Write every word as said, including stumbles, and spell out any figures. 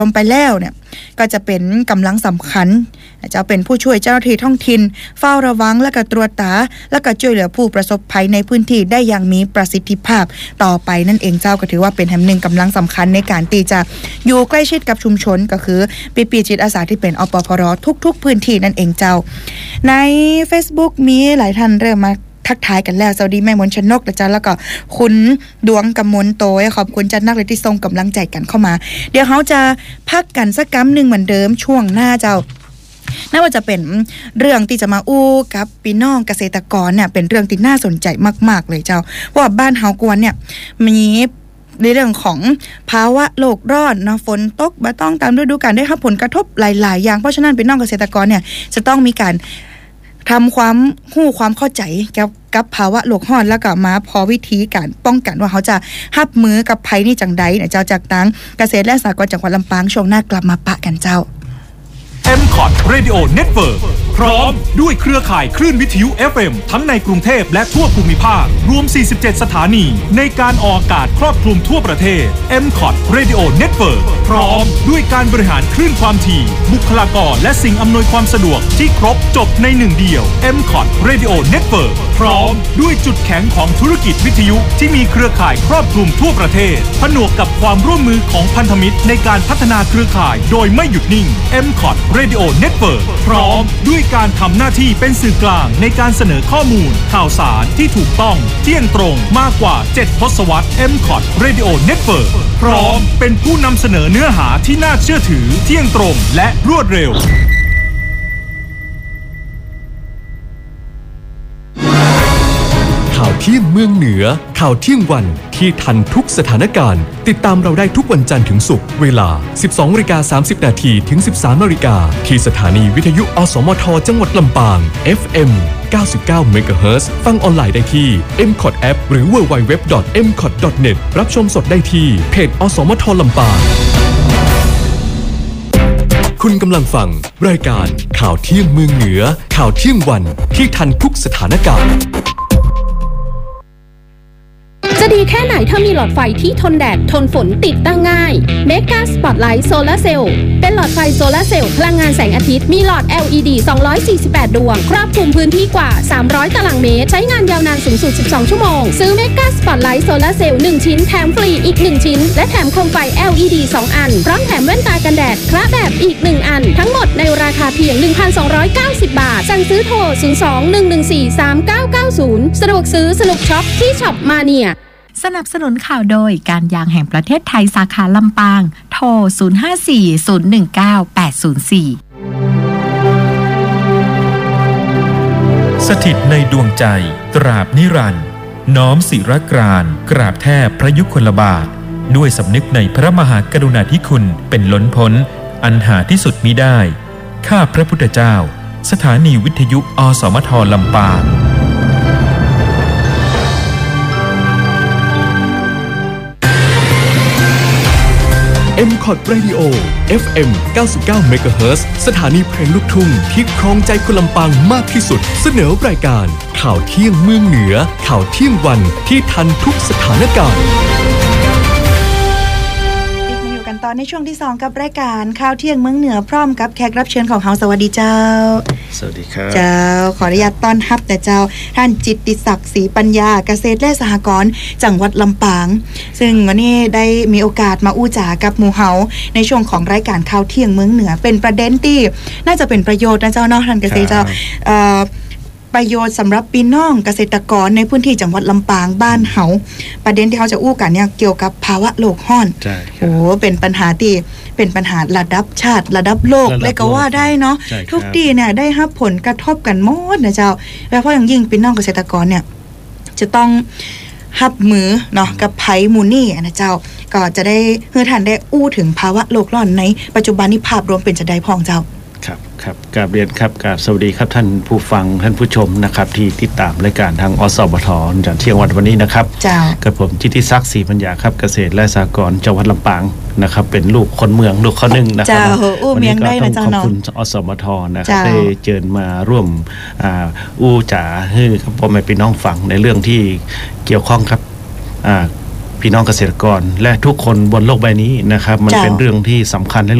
ลงไปแล้วเนี่ยก็จะเป็นกำลังสำคัญจะเป็นผู้ช่วยเจ้าหน้าที่ท้องถิ่นเฝ้าระวังและก็ตรวจตาและก็ช่วยเหลือผู้ประสบภัยในพื้นที่ได้อย่างมีประสิทธิภาพต่อไปนั่นเองเจ้าก็ถือว่าเป็นแห่งหนึ่งกำลังสำคัญในการที่จะอยู่ใกล้ชิดกับชุมชนก็คือปีปีจิตอาสาที่เป็นอปพรทุกๆพื้นที่นั่นเองเจ้าใน Facebook มีหลายท่านเริ่มมาทักทายกันแล้วสวัสดีแม่มนชนกนะจ๊ะแล้วก็คุณดวงกำมลโตยขอบคุณจัดนักเลยที่ส่งกำลังใจกันเข้ามาเดี๋ยวเขาจะพักกันสักกั๊มนึงเหมือนเดิมช่วงหน้าเจ้าน่าว่าจะเป็นเรื่องที่จะมาอู้กับพี่น้องเกษตรกรเนี่ยเป็นเรื่องที่น่าสนใจมากๆเลยเจ้าเพราะว่าบ้านเฮากวนเนี่ยมีในเรื่องของภาวะโลกร้อนเนาะฝนตกบ่ต้องตามฤดูกาลได้รับผลกระทบหลายๆอย่างเพราะฉะนั้นพี่น้องเกษตรกรเนี่ยจะต้องมีการทำความหู้ความเข้าใจกับกับภาวะโลกร้อนแล้วก็มาพอวิธีการป้องกันว่าเขาจะรับมือกับภัยนี่จังใดเนี่ยเจ้าจากตั้งเกษตรและสหกรณ์จังหวัดลำปางช่วงหน้ากลับมาปะกันเจ้าเอ็ม คอท Radio Network พร้อมด้วยเครือข่ายคลื่นวิทยุ เอฟ เอ็ม ทั้งในกรุงเทพและทั่วภูมิภาครวมสี่สิบเจ็ดสถานีในการออกอากาศครอบคลุมทั่วประเทศ เอ็ม คอท Radio Network พร้อมด้วยการบริหารคลื่นความถี่บุคลากรและสิ่งอำนวยความสะดวกที่ครบจบในหนึ่งเดียว เอ็ม คอท Radio Network พร้อมด้วยจุดแข็งของธุรกิจวิทยุที่มีเครือข่ายครอบคลุมทั่วประเทศผนวกกับความร่วมมือของพันธมิตรในการพัฒนาเครือข่ายโดยไม่หยุดนิ่ง เอ็ม คอท Radio Network พร้อมด้วยการทำหน้าที่เป็นสื่อกลางในการเสนอข้อมูลข่าวสารที่ถูกต้องเที่ยงตรงมากกว่าเจ็ดทศวรรษ เอ็ม คอท Radio Network พร้อมเป็นผู้นำเสนอเนื้อหาที่น่าเชื่อถือเที่ยงตรงและรวดเร็วข่าวเที่ยงเมืองเหนือข่าวเที่ยงวันที่ทันทุกสถานการณ์ติดตามเราได้ทุกวันจันทร์ถึงศุกร์เวลา สิบสองนาฬิกาสามสิบนาทีถึง สิบสามนาฬิกาที่สถานีวิทยุอสมทจังหวัดลำปาง เอฟ เอ็ม เก้าสิบเก้า เมกะเฮิรตซ์ ฟังออนไลน์ได้ที่ เอ็ม คอท App หรือ ดับเบิลยู ดับเบิลยู ดับเบิลยู ดอท เอ็ม คอท ดอท เน็ต รับชมสดได้ที่เพจอสมทลำปางคุณกำลังฟังรายการข่าวเที่ยงเมืองเหนือข่าวเที่ยงวันที่ทันทุกสถานการณ์จะดีแค่ไหนถ้ามีหลอดไฟที่ทนแดดทนฝนติดตั้งง่าย Mega Spotlight Solar Cell เป็นหลอดไฟโซลาร์เซลล์พลังงานแสงอาทิตย์มีหลอด แอล อี ดี สองร้อยสี่สิบแปดดวงครอบคลุมพื้นที่กว่าสามร้อยตารางเมตรใช้งานยาวนานสูงสุดสิบสองชั่วโมงซื้อ Mega Spotlight Solar Cell หนึ่งชิ้นแถมฟรีอีกหนึ่งชิ้นและแถมโคมไฟ แอล อี ดี สองอันพร้อมแถมแว่นตากันแดดคละแบบอีกหนึ่งอันทั้งหมดในราคาเพียง หนึ่งพันสองร้อยเก้าสิบ บาทสั่งซื้อโทรศูนย์ สอง หนึ่ง หนึ่ง สี่ สาม เก้า เก้า ศูนย์สะดวกซื้อสนุกช็อปที่ช็อปมาเนียสนับสนุนข่าวโดยการยางแห่งประเทศไทยสาขาลำปางโทรศูนย์ ห้า สี่ ศูนย์ หนึ่ง เก้า แปด ศูนย์ สี่สถิตในดวงใจตราบนิรันดร์น้อมศิรกรานต์กราบแทบพระยุคลบาทด้วยสำนึกในพระมหากรุณาธิคุณเป็นล้นพ้นอันหาที่สุดมิได้ข้าพระพุทธเจ้าสถานีวิทยุอสมทลำปางเอ็ม คอท Radio เอฟ เอ็ม เก้าสิบเก้า เมกะเฮิรตซ์ สถานีเพลงลูกทุ่งที่ครองใจคนลำปางมากที่สุดเสนอรายการข่าวเที่ยงเมืองเหนือข่าวเที่ยงวันที่ทันทุกสถานการณ์ตอนในช่วงที่สองกับรายการข่าวเที่ยงเมืองเหนือพร้อมกับแขกรับเชิญของเฮาสวัสดีเจ้าสวัสดีครับเจ้าขออนุญาตต้อนรับแต่เจ้าท่านจิตติศักดิ์ศรีปัญญาเกษตรและสหกรณ์จังหวัดลำปางซึ่งวันนี้ได้มีโอกาสมาอู้จ๋ากับหมู่เฮาในช่วงของรายการข่าวเที่ยงเมืองเหนือเป็นประเด็นที่น่าจะเป็นประโยชน์นะเจ้าเนาะท่านเกษตรเจ้าเอ่อประโยชน์สำหรับพี่น้องเกษตรกรในพื้นที่จังหวัดลำปางบ้านเฮาประเด็นที่เขาจะอู้กันเนี่ยเกี่ยวกับภาวะโลกร้อนโอ้เป็นปัญหาที่เป็นปัญหาระดับชาติระดับโลกเลยก็ว่าได้เนาะทุกที่เนี่ยได้รับผลกระทบกันหมดนะเจ้าโดยเฉพาะอย่างยิ่งพี่น้องเกษตรกรเนี่ยจะต้องรับมือเนาะกับภัยมูนี่นะเจ้าก็จะได้เพื่อท่านได้อู้ถึงภาวะโลกร้อนในปัจจุบันนี้ภาพรวมเป็นจะได้พ้องเจ้าครับครับกราบเรียนครับกราบสวัสดีครับท่านผู้ฟังท่านผู้ชมนะครับที่ติดตามรายการทางอสมทจากเที่ยงวันวันนี้นะครับเจ้ากับผมจิตติศักดิ์ศรีปัญญาครับเกษตรและสหกรณ์จังหวัดลำปางนะครับเป็นลูกคนเมืองลูกคนหนึ่งนะครับวันนี้ก็ต้องขอบคุณอสมทนะครับได้เชิญมาร่วมอู้จ๋าให้พ่อแม่พี่น้องฟังในเรื่องที่เกี่ยวข้องครับพี่น้องเกษตรกรและทุกคนบนโลกใบนี้นะครับมันเจ้าเป็นเรื่องที่สำคัญและ